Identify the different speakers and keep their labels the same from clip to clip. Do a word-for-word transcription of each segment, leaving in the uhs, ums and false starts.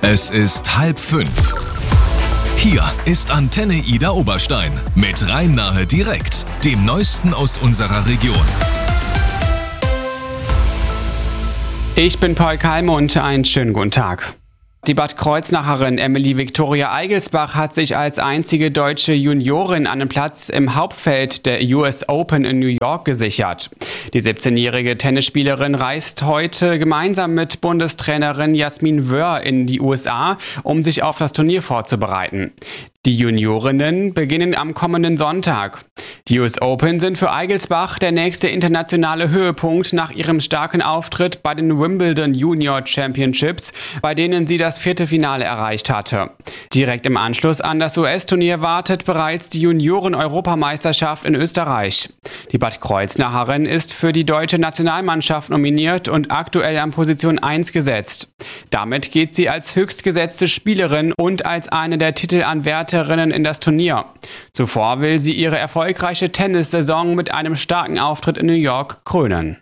Speaker 1: Es ist halb fünf. Hier ist Antenne Ida Oberstein mit Rhein-Nahe direkt, dem Neuesten aus unserer Region.
Speaker 2: Ich bin Paul Kalme und einen schönen guten Tag. Die Bad Kreuznacherin Emily Victoria Eigelsbach hat sich als einzige deutsche Juniorin einen Platz im Hauptfeld der U S Open in New York gesichert. Die siebzehnjährige Tennisspielerin reist heute gemeinsam mit Bundestrainerin Jasmin Wöhr in die U S A, um sich auf das Turnier vorzubereiten. Die Juniorinnen beginnen am kommenden Sonntag. Die U S Open sind für Eigelsbach der nächste internationale Höhepunkt nach ihrem starken Auftritt bei den Wimbledon Junior Championships, bei denen sie das Viertelfinale erreicht hatte. Direkt im Anschluss an das U S-Turnier wartet bereits die Junioren-Europameisterschaft in Österreich. Die Bad Kreuznacherin ist für die deutsche Nationalmannschaft nominiert und aktuell an Position eins gesetzt. Damit geht sie als höchstgesetzte Spielerin und als eine der Titelanwärterinnen in das Turnier. Zuvor will sie ihre erfolgreiche Tennissaison mit einem starken Auftritt in New York krönen.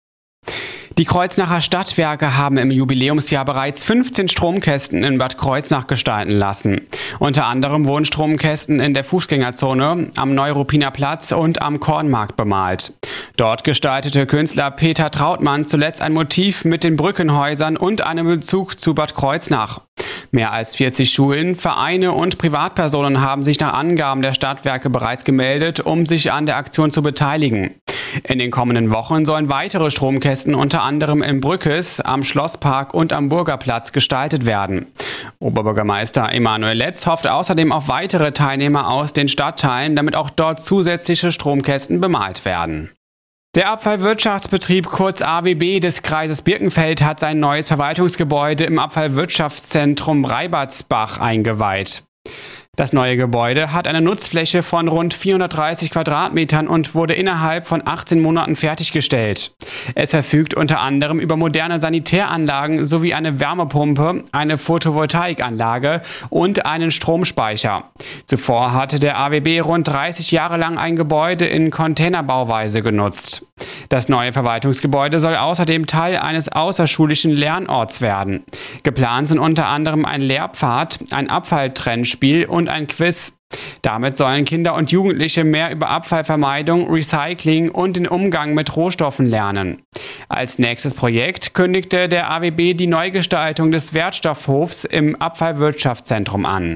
Speaker 2: Die Kreuznacher Stadtwerke haben im Jubiläumsjahr bereits fünfzehn Stromkästen in Bad Kreuznach gestalten lassen. Unter anderem wurden Stromkästen in der Fußgängerzone, am Neuruppiner Platz und am Kornmarkt bemalt. Dort gestaltete Künstler Peter Trautmann zuletzt ein Motiv mit den Brückenhäusern und einem Bezug zu Bad Kreuznach. Mehr als vierzig Schulen, Vereine und Privatpersonen haben sich nach Angaben der Stadtwerke bereits gemeldet, um sich an der Aktion zu beteiligen. In den kommenden Wochen sollen weitere Stromkästen unter anderem in Brückes, am Schlosspark und am Burgerplatz gestaltet werden. Oberbürgermeister Emanuel Letz hofft außerdem auf weitere Teilnehmer aus den Stadtteilen, damit auch dort zusätzliche Stromkästen bemalt werden. Der Abfallwirtschaftsbetrieb kurz A W B des Kreises Birkenfeld hat sein neues Verwaltungsgebäude im Abfallwirtschaftszentrum Reibertsbach eingeweiht. Das neue Gebäude hat eine Nutzfläche von rund vierhundertdreißig Quadratmetern und wurde innerhalb von achtzehn Monaten fertiggestellt. Es verfügt unter anderem über moderne Sanitäranlagen sowie eine Wärmepumpe, eine Photovoltaikanlage und einen Stromspeicher. Zuvor hatte der A W B rund dreißig Jahre lang ein Gebäude in Containerbauweise genutzt. Das neue Verwaltungsgebäude soll außerdem Teil eines außerschulischen Lernorts werden. Geplant sind unter anderem ein Lehrpfad, ein Abfalltrennspiel und ein Quiz. Damit sollen Kinder und Jugendliche mehr über Abfallvermeidung, Recycling und den Umgang mit Rohstoffen lernen. Als nächstes Projekt kündigte der A W B die Neugestaltung des Wertstoffhofs im Abfallwirtschaftszentrum an.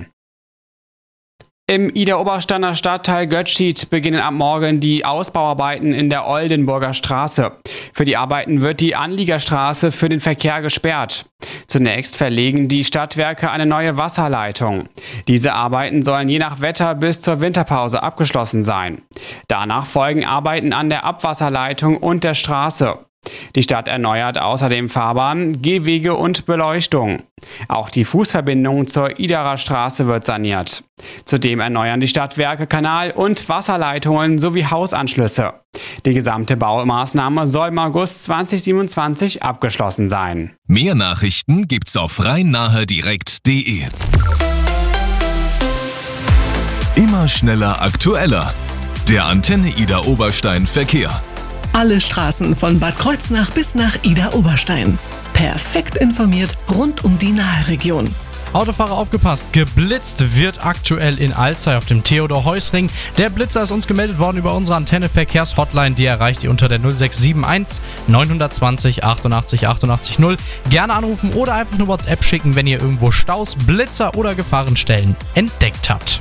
Speaker 2: Im Ida-Obersteiner Stadtteil Götschied beginnen ab morgen die Ausbauarbeiten in der Oldenburger Straße. Für die Arbeiten wird die Anliegerstraße für den Verkehr gesperrt. Zunächst verlegen die Stadtwerke eine neue Wasserleitung. Diese Arbeiten sollen je nach Wetter bis zur Winterpause abgeschlossen sein. Danach folgen Arbeiten an der Abwasserleitung und der Straße. Die Stadt erneuert außerdem Fahrbahnen, Gehwege und Beleuchtung. Auch die Fußverbindung zur Iderer Straße wird saniert. Zudem erneuern die Stadtwerke Kanal- und Wasserleitungen sowie Hausanschlüsse. Die gesamte Baumaßnahme soll im August zweitausendsiebenundzwanzig abgeschlossen sein.
Speaker 1: Mehr Nachrichten gibt's auf rhein-nahe direkt punkt de. Immer schneller, aktueller. Der Antenne Ida Oberstein Verkehr.
Speaker 3: Alle Straßen von Bad Kreuznach bis nach Ida Oberstein. Perfekt informiert rund um die Nahe-Region.
Speaker 4: Autofahrer aufgepasst, geblitzt wird aktuell in Alzey auf dem Theodor-Heuss-Ring. Der Blitzer ist uns gemeldet worden über unsere Antenne-Verkehrs-Hotline, die erreicht ihr unter der null sechs sieben eins neun zwei null achtundachtzig achtundachtzig null. Gerne anrufen oder einfach eine WhatsApp schicken, wenn ihr irgendwo Staus, Blitzer oder Gefahrenstellen entdeckt habt.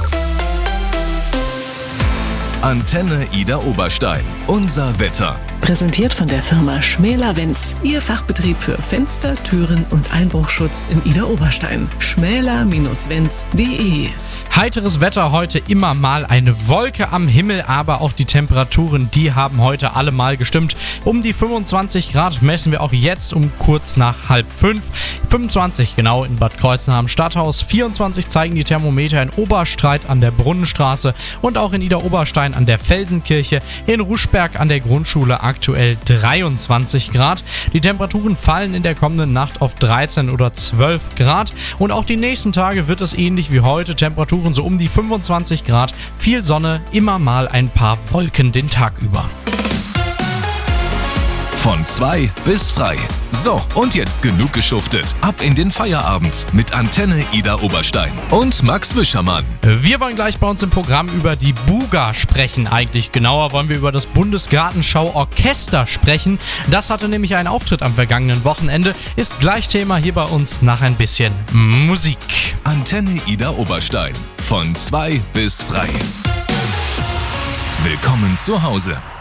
Speaker 1: Antenne Ida Oberstein. Unser Wetter.
Speaker 3: Präsentiert von der Firma Schmäler-Wenz. Ihr Fachbetrieb für Fenster, Türen und Einbruchschutz in Ida Oberstein. schmäler Bindestrich wenz punkt de.
Speaker 4: Heiteres Wetter heute, immer mal eine Wolke am Himmel, aber auch die Temperaturen, die haben heute alle mal gestimmt. Um die fünfundzwanzig Grad messen wir auch jetzt um kurz nach halb fünf. fünfundzwanzig genau in Bad Kreuznach am Stadthaus, vierundzwanzig zeigen die Thermometer in Oberstreit an der Brunnenstraße und auch in Ida Oberstein an der Felsenkirche, in Ruschberg an der Grundschule aktuell dreiundzwanzig Grad. Die Temperaturen fallen in der kommenden Nacht auf dreizehn oder zwölf Grad und auch die nächsten Tage wird es ähnlich wie heute, Temperaturen so um die fünfundzwanzig Grad, viel Sonne, immer mal ein paar Wolken den Tag über.
Speaker 1: Von zwei bis frei. So, und jetzt genug geschuftet. Ab in den Feierabend mit Antenne Ida Oberstein und Max Wischermann.
Speaker 4: Wir wollen gleich bei uns im Programm über die Buga sprechen. Eigentlich genauer wollen wir über das Bundesgartenschau-Orchester sprechen. Das hatte nämlich einen Auftritt am vergangenen Wochenende. Ist gleich Thema hier bei uns nach ein bisschen Musik.
Speaker 1: Antenne Ida Oberstein. Von zwei bis frei. Willkommen zu Hause.